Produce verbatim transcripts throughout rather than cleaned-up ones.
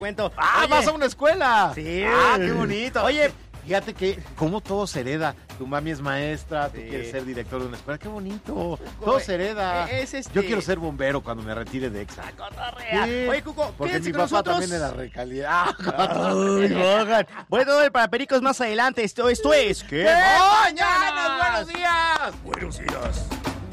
Cuento. ¡Ah, Oye, vas a una escuela! Sí. ¡Ah, qué bonito! Oye, fíjate que cómo todo se hereda. Tu mami es maestra, tú Sí. quieres ser director de una escuela. ¡Qué bonito! Todo se hereda. Es este... Yo quiero ser bombero cuando me retire de Exa. Cotorrea. Sí, Oye, Cuco, porque quédense mi con papá nosotros. también era recaliente. ¡Ah, Ay, Rogan. Bueno, todo para Pericos más adelante. Esto, esto es... ¡Qué mañanas! ¡Buenos días! ¡Buenos días!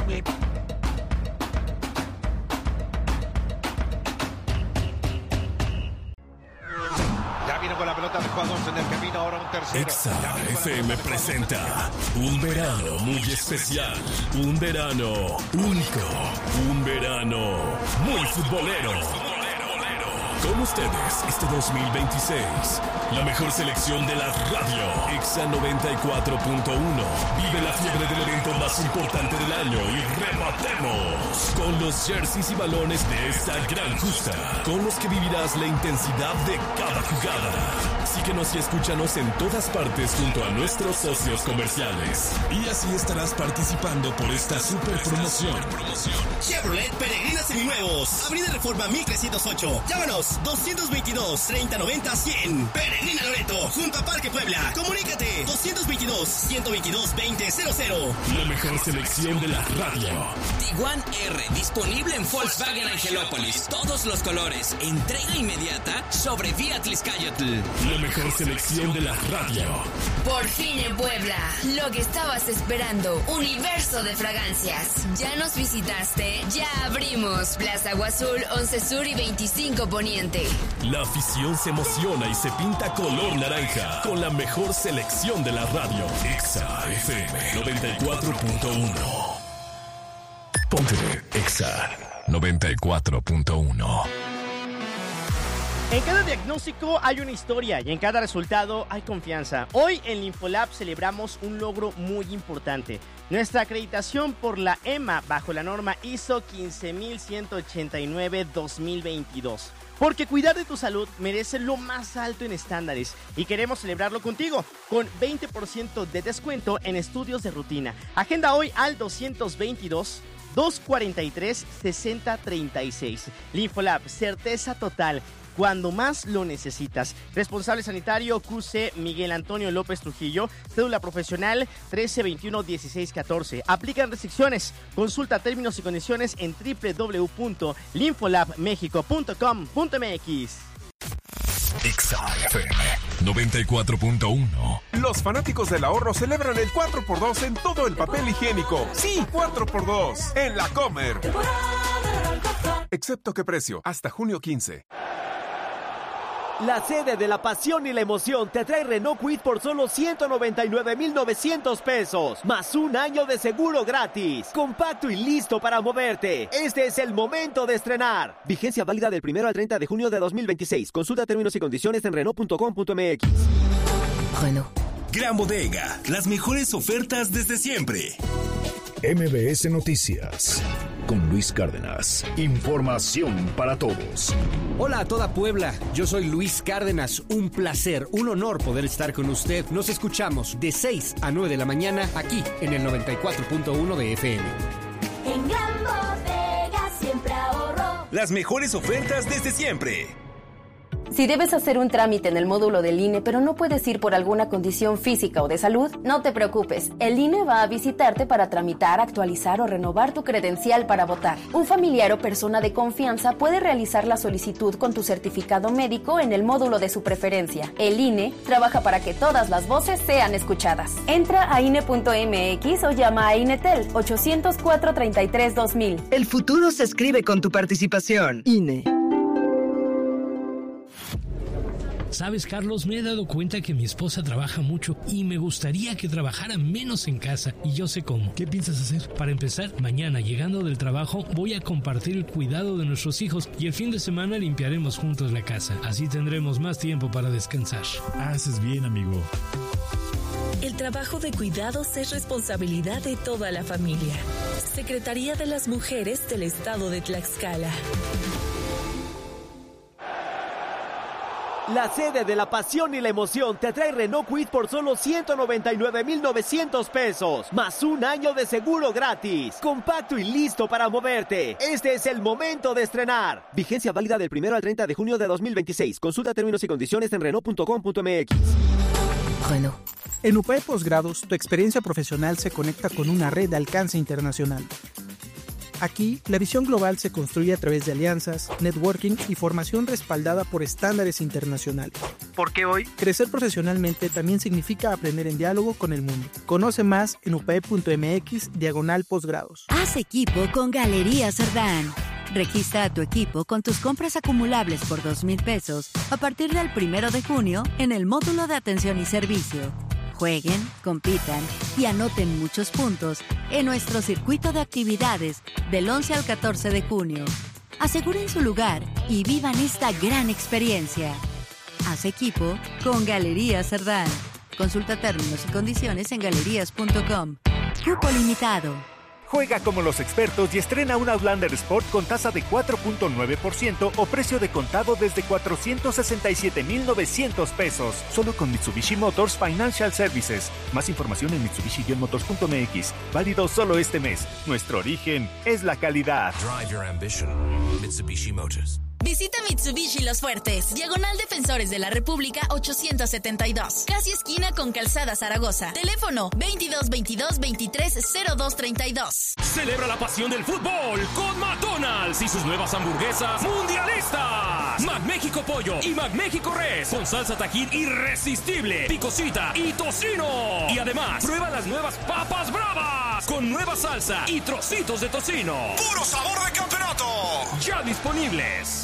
Ya viene con la pelota de jugadores en el camino, ahora un tercero. Exa F M presenta un verano muy especial, un verano único, un verano muy futbolero. Con ustedes este dos mil veintiséis, la mejor selección de la radio, Exa noventa y cuatro punto uno. Vive la fiebre del evento más importante del año y rematemos con los jerseys y balones de esta gran justa, con los que vivirás la intensidad de cada jugada. Síguenos y escúchanos en todas partes junto a nuestros socios comerciales. Y así estarás participando por esta super promoción. Chevrolet Peregrina Seminuevos. Avenida Reforma mil trescientos ocho. Llámanos dos veintidós, treinta noventa, cien. Peregrina Loreto, junto a Parque Puebla. Comunícate dos veintidós, ciento veintidós, veinte cero cero. La mejor selección de la radio. Tiguan R, disponible en Volkswagen Angelópolis. Todos los colores. Entrega inmediata sobre Vía Tliscayotl. La mejor selección de la radio. Por fin en Puebla, lo que estabas esperando, universo de fragancias. ¿Ya nos visitaste? Ya abrimos Plaza Agua Azul, once Sur y veinticinco Poniente. La afición se emociona y se pinta color naranja con la mejor selección de la radio. Exa F M noventa y cuatro punto uno. Ponte Exa noventa y cuatro punto uno. En cada diagnóstico hay una historia y en cada resultado hay confianza. Hoy en Linfolab celebramos un logro muy importante. Nuestra acreditación por la E M A bajo la norma I S O quince mil ciento ochenta y nueve dos mil veintidós. Porque cuidar de tu salud merece lo más alto en estándares y queremos celebrarlo contigo con veinte por ciento de descuento en estudios de rutina. Agenda hoy al doscientos veintidós, doscientos cuarenta y tres, sesenta treinta y seis. Linfolab, certeza total cuando más lo necesitas. Responsable sanitario Q C Miguel Antonio López Trujillo. Cédula profesional trece veintiuno dieciséis catorce. Aplican restricciones. Consulta términos y condiciones en doble u doble u doble u punto linfolab mexico punto com punto m x. Exa F M noventa y cuatro punto uno. Los fanáticos del ahorro celebran el cuatro por dos en todo el papel higiénico. Sí, cuatro por dos en La Comer. Excepto qué precio, hasta junio quince. La sede de la pasión y la emoción te trae Renault Kwid por solo ciento noventa y nueve mil novecientos pesos, más un año de seguro gratis. Compacto y listo para moverte. Este es el momento de estrenar. Vigencia válida del primero al treinta de junio de dos mil veintiséis. Consulta términos y condiciones en renault punto com punto m x. Renault. Gran Bodega, las mejores ofertas desde siempre. M B S Noticias con Luis Cárdenas. Información para todos. Hola a toda Puebla, yo soy Luis Cárdenas. Un placer, un honor poder estar con usted. Nos escuchamos de seis a nueve de la mañana aquí en el noventa y cuatro punto uno de F M. En Gran Bodega siempre ahorro. Las mejores ofertas desde siempre. Si debes hacer un trámite en el módulo del I N E, pero no puedes ir por alguna condición física o de salud, no te preocupes. El I N E va a visitarte para tramitar, actualizar o renovar tu credencial para votar. Un familiar o persona de confianza puede realizar la solicitud con tu certificado médico en el módulo de su preferencia. El I N E trabaja para que todas las voces sean escuchadas. Entra a I N E punto m x o llama a INETEL ochocientos cuatro, treinta y tres, dos mil. El futuro se escribe con tu participación. I N E. Sabes, Carlos, me he dado cuenta que mi esposa trabaja mucho y me gustaría que trabajara menos en casa, y yo sé cómo. ¿Qué piensas hacer? Para empezar, mañana llegando del trabajo voy a compartir el cuidado de nuestros hijos y el fin de semana limpiaremos juntos la casa. Así tendremos más tiempo para descansar. Haces bien, amigo. El trabajo de cuidados es responsabilidad de toda la familia. Secretaría de las Mujeres del Estado de Tlaxcala. La sede de la pasión y la emoción te trae Renault Kwid por solo ciento noventa y nueve mil novecientos pesos, más un año de seguro gratis. Compacto y listo para moverte. Este es el momento de estrenar. Vigencia válida del primero al treinta de junio de dos mil veintiséis. Consulta términos y condiciones en renault punto com punto m x. Renault. En U P E Posgrados, tu experiencia profesional se conecta con una red de alcance internacional. Aquí, la visión global se construye a través de alianzas, networking y formación respaldada por estándares internacionales. Porque hoy, crecer profesionalmente también significa aprender en diálogo con el mundo. Conoce más en upe.mx diagonal posgrados. Haz equipo con Galerías Cerdán. Registra a tu equipo con tus compras acumulables por dos mil pesos a partir del primero de junio en el módulo de atención y servicio. Jueguen, compitan y anoten muchos puntos en nuestro circuito de actividades del once al catorce de junio. Aseguren su lugar y vivan esta gran experiencia. Haz equipo con Galerías Cerdán. Consulta términos y condiciones en galerías punto com. Cupo limitado. Juega como los expertos y estrena un Outlander Sport con tasa de cuatro punto nueve por ciento o precio de contado desde cuatrocientos sesenta y siete mil novecientos pesos. Solo con Mitsubishi Motors Financial Services. Más información en mitsubishi motors punto m x. Válido solo este mes. Nuestro origen es la calidad. Drive your ambition. Mitsubishi Motors. Visita Mitsubishi Los Fuertes, Diagonal Defensores de la República ochocientos setenta y dos, casi esquina con Calzada Zaragoza. Teléfono veintidós veintidós veintitrés cero dos treinta y dos. Celebra la pasión del fútbol con McDonald's y sus nuevas hamburguesas mundialistas. McMéxico Pollo y McMéxico Res con salsa Tajín irresistible, picosita y tocino. Y además, prueba las nuevas papas bravas con nueva salsa y trocitos de tocino. ¡Puro sabor de campeonato! Ya disponibles.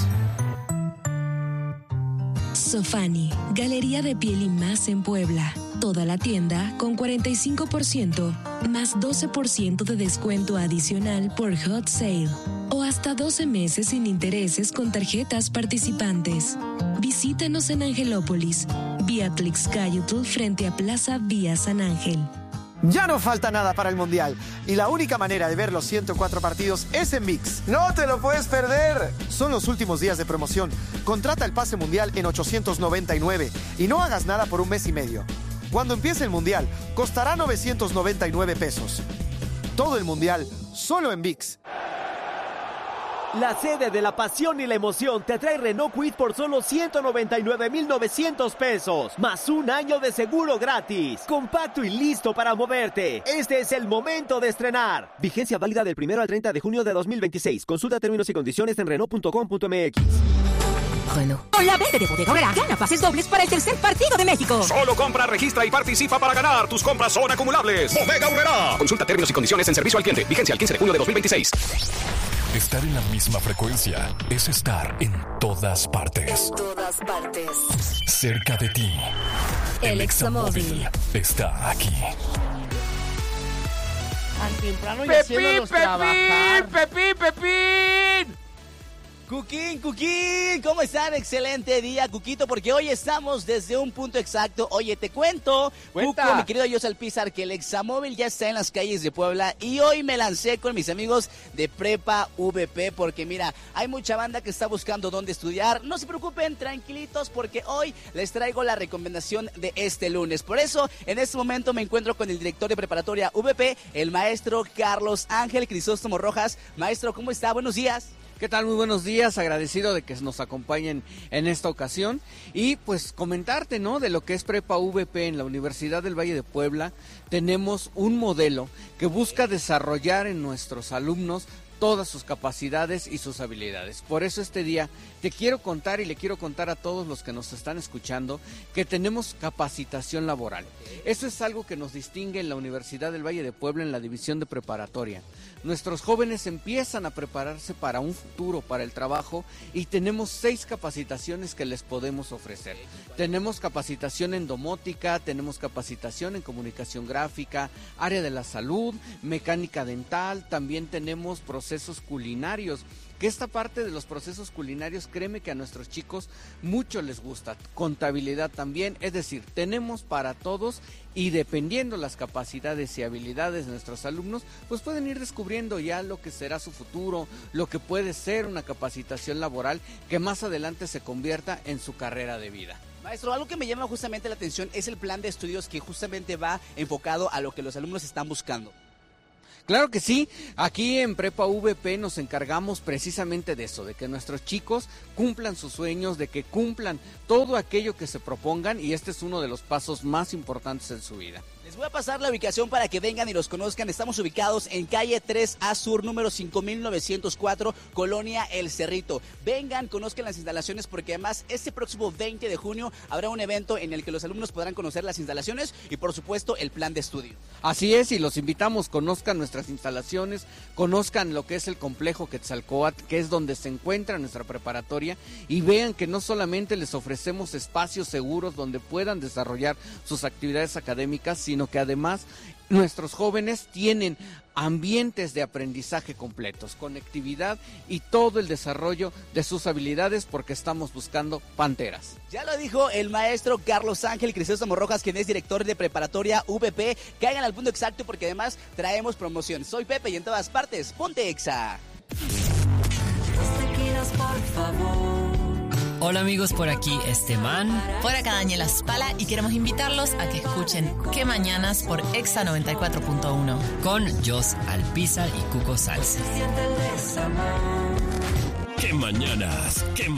Sofani, Galería de Piel y Más en Puebla. Toda la tienda con cuarenta y cinco por ciento más doce por ciento de descuento adicional por Hot Sale o hasta doce meses sin intereses con tarjetas participantes. Visítanos en Angelópolis, vía Tlixcayotl frente a Plaza Vía San Ángel. Ya no falta nada para el Mundial y la única manera de ver los ciento cuatro partidos es en ViX. ¡No te lo puedes perder! Son los últimos días de promoción. Contrata el pase Mundial en ochocientos noventa y nueve y no hagas nada por un mes y medio. Cuando empiece el Mundial, costará novecientos noventa y nueve pesos. Todo el Mundial, solo en ViX. La sede de la pasión y la emoción te trae Renault Kwid por solo ciento noventa y nueve mil novecientos pesos, más un año de seguro gratis. Compacto y listo para moverte. Este es el momento de estrenar. Vigencia válida del primero al treinta de junio de dos mil veintiséis. Consulta términos y condiciones en renault punto com punto m x. Bueno. Con la verde de Bodega Aurrera, gana pases dobles para el tercer partido de México. Solo compra, registra y participa para ganar. Tus compras son acumulables. Bodega Aurrera. Consulta términos y condiciones en servicio al cliente. Vigencia el quince de junio de dos mil veintiséis. Estar en la misma frecuencia es estar en todas partes. En todas partes. Cerca de ti. El Examóvil está aquí. Tan temprano y Pepín, haciéndolos Pepín, trabajar. Pepín, Pepín. Cuquín, Cuquín, ¿cómo están? Excelente día, Cuquito, porque hoy estamos desde un punto exacto. Oye, te cuento, Cuenta. Cuco, mi querido Yosal Pizar, que el Examóvil ya está en las calles de Puebla y hoy me lancé con mis amigos de Prepa V P, porque mira, hay mucha banda que está buscando dónde estudiar. No se preocupen, tranquilitos, porque hoy les traigo la recomendación de este lunes. Por eso, en este momento me encuentro con el director de preparatoria V P, el maestro Carlos Ángel Crisóstomo Rojas. Maestro, ¿cómo está? Buenos días. ¿Qué tal? Muy buenos días, agradecido de que nos acompañen en esta ocasión y pues comentarte, ¿no?, de lo que es Prepa V P en la Universidad del Valle de Puebla. Tenemos un modelo que busca desarrollar en nuestros alumnos todas sus capacidades y sus habilidades. Por eso este día te quiero contar y le quiero contar a todos los que nos están escuchando que tenemos capacitación laboral. Eso es algo que nos distingue en la Universidad del Valle de Puebla en la división de preparatoria. Nuestros jóvenes empiezan a prepararse para un futuro, para el trabajo, y tenemos seis capacitaciones que les podemos ofrecer. Tenemos capacitación en domótica, tenemos capacitación en comunicación gráfica, área de la salud, mecánica dental, también tenemos procesos procesos culinarios. Que esta parte de los procesos culinarios, créeme que a nuestros chicos mucho les gusta. Contabilidad también, es decir, tenemos para todos y dependiendo las capacidades y habilidades de nuestros alumnos, pues pueden ir descubriendo ya lo que será su futuro, lo que puede ser una capacitación laboral que más adelante se convierta en su carrera de vida. Maestro, algo que me llama justamente la atención es el plan de estudios que justamente va enfocado a lo que los alumnos están buscando. Claro que sí, aquí en Prepa V P nos encargamos precisamente de eso, de que nuestros chicos cumplan sus sueños, de que cumplan todo aquello que se propongan y este es uno de los pasos más importantes en su vida. Les voy a pasar la ubicación para que vengan y los conozcan. Estamos ubicados en calle tres A Sur, número cinco mil novecientos cuatro, Colonia El Cerrito. Vengan, conozcan las instalaciones porque además este próximo veinte de junio habrá un evento en el que los alumnos podrán conocer las instalaciones y por supuesto el plan de estudio. Así es, y los invitamos, conozcan nuestras instalaciones, conozcan lo que es el complejo Quetzalcóatl, que es donde se encuentra nuestra preparatoria y vean que no solamente les ofrecemos espacios seguros donde puedan desarrollar sus actividades académicas, sino que además nuestros jóvenes tienen ambientes de aprendizaje completos, conectividad y todo el desarrollo de sus habilidades porque estamos buscando panteras. Ya lo dijo el maestro Carlos Ángel Crisóstomo Rojas, quien es director de preparatoria V P. Caigan al punto exacto porque además traemos promoción. Soy Pepe y en todas partes, ponte Exa. Por favor. Hola amigos, por aquí Esteban. Por acá Daniela Spala y queremos invitarlos a que escuchen Qué Mañanas por Exa noventa y cuatro punto uno. Con Jos Alpizar y Cuco Salsa. Qué Mañanas, qué